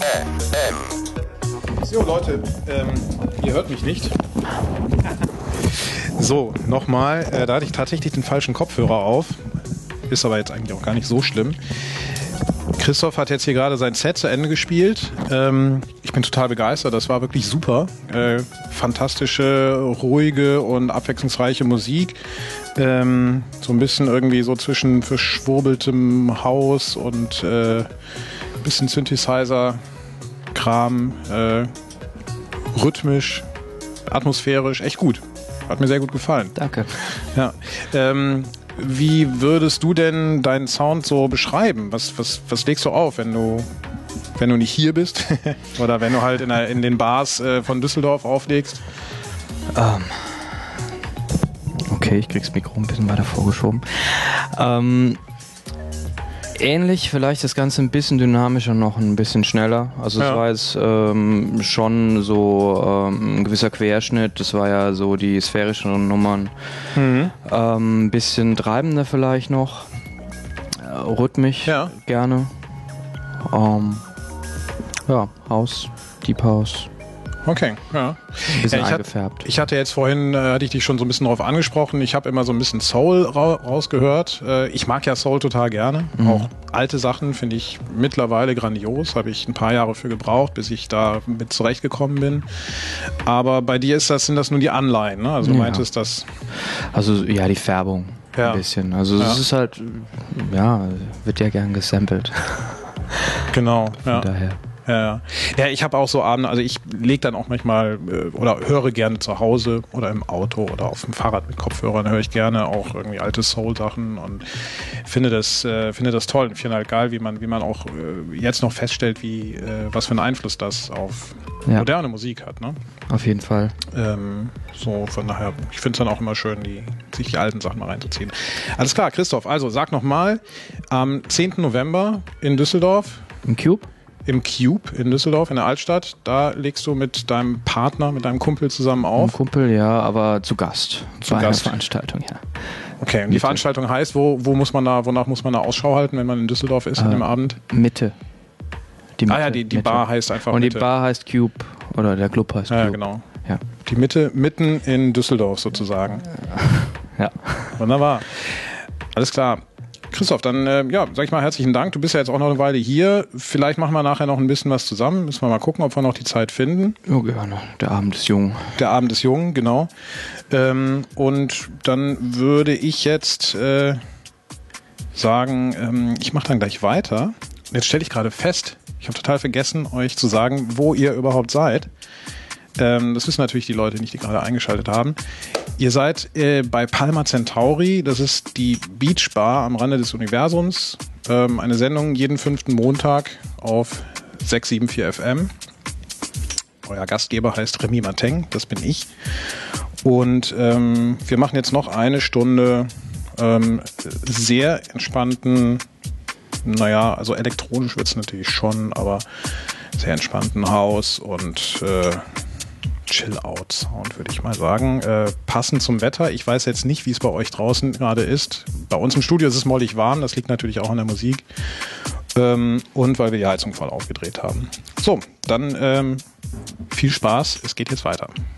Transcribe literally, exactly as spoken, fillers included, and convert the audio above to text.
So Leute, ähm, ihr hört mich nicht. So, nochmal, äh, da hatte ich tatsächlich den falschen Kopfhörer auf. Ist aber jetzt eigentlich auch gar nicht so schlimm. Christoph hat jetzt hier gerade sein Set zu Ende gespielt. Ähm, ich bin total begeistert, das war wirklich super. Äh, fantastische, ruhige und abwechslungsreiche Musik. Ähm, so ein bisschen irgendwie so zwischen verschwurbeltem Haus und äh, ein bisschen Synthesizer-Kram. Äh, rhythmisch, atmosphärisch, echt gut. Hat mir sehr gut gefallen. Danke. Ja. Ähm, wie würdest du denn deinen Sound so beschreiben? Was, was, was legst du auf, wenn du, wenn du nicht hier bist? Oder wenn du halt in, der, in den Bars äh, von Düsseldorf auflegst? Ähm, okay, ich krieg's Mikro ein bisschen weiter vorgeschoben. Ähm, ähnlich, vielleicht das Ganze ein bisschen dynamischer, noch ein bisschen schneller. Also es Ja. war jetzt ähm, schon so ähm, ein gewisser Querschnitt. Das war ja so die sphärischeren Nummern. Mhm. Ähm, ein bisschen treibender vielleicht noch. Äh, rhythmisch Ja. gerne. Ähm, ja, House, Deep House. Okay, ja. Ein bisschen Ja, ich, eingefärbt. hat, ich hatte jetzt vorhin, äh, hatte ich dich schon so ein bisschen drauf angesprochen, ich habe immer so ein bisschen Soul ra rausgehört. Äh, ich mag ja Soul total gerne. Mhm. Auch alte Sachen finde ich mittlerweile grandios. Habe ich ein paar Jahre für gebraucht, bis ich da mit zurechtgekommen bin. Aber bei dir ist das, sind das nur die Anleihen, ne? Also du Ja. meintest das... Also ja, die Färbung Ja. ein bisschen. Also Ja. es ist halt, ja, wird ja gern gesampelt. Genau, Von ja. daher. Ja, ja, ich habe auch so Abende, also ich lege dann auch manchmal äh, oder höre gerne zu Hause oder im Auto oder auf dem Fahrrad mit Kopfhörern höre ich gerne auch irgendwie alte Soul-Sachen und finde das, äh, finde das toll. Ich finde halt geil, wie man, wie man auch äh, jetzt noch feststellt, wie, äh, was für einen Einfluss das auf Ja. moderne Musik hat, ne? Auf jeden Fall. Ähm, so, von daher, ich finde es dann auch immer schön, die, sich die alten Sachen mal reinzuziehen. Alles klar, Christoph, also sag nochmal, am zehnten November in Düsseldorf, Im Cube? im Cube in Düsseldorf, in der Altstadt, da legst du mit deinem Partner, mit deinem Kumpel zusammen Ein auf. Kumpel, ja, aber zu Gast. Zu Bei Gast. einer Veranstaltung, ja. Okay, und die Mitte. Veranstaltung heißt, wo, wo muss man da, wonach muss man da Ausschau halten, wenn man in Düsseldorf ist an Äh, dem Abend? Mitte. Die Ah ja, die, die Mitte. Bar heißt einfach Und die Mitte. Bar heißt Cube. Oder der Club heißt Ja, Cube. genau. Ja. Die Mitte, mitten in Düsseldorf sozusagen. Ja. Wunderbar. Alles klar. Christoph, dann äh, ja, sag ich mal herzlichen Dank. Du bist ja jetzt auch noch eine Weile hier. Vielleicht machen wir nachher noch ein bisschen was zusammen. Müssen wir mal gucken, ob wir noch die Zeit finden. Oh, gerne. Der Abend ist jung. Der Abend ist jung, genau. Ähm, und dann würde ich jetzt äh, sagen, ähm, ich mache dann gleich weiter. Jetzt stelle ich gerade fest, ich habe total vergessen, euch zu sagen, wo ihr überhaupt seid. Ähm, das wissen natürlich die Leute nicht, die gerade eingeschaltet haben. Ihr seid äh, bei Palma Centauri, das ist die Beach Bar am Rande des Universums. Ähm, eine Sendung jeden fünften Montag auf sechs sieben vier F M. Euer Gastgeber heißt Remy Mateng, das bin ich. Und ähm, wir machen jetzt noch eine Stunde ähm, sehr entspannten, naja, also elektronisch wird es natürlich schon, aber sehr entspannten Haus und äh, Chill-Out-Sound, würde ich mal sagen. Äh, passend zum Wetter. Ich weiß jetzt nicht, wie es bei euch draußen gerade ist. Bei uns im Studio ist es mollig warm. Das liegt natürlich auch an der Musik. Ähm, und weil wir die Heizung voll aufgedreht haben. So, dann ähm, viel Spaß. Es geht jetzt weiter.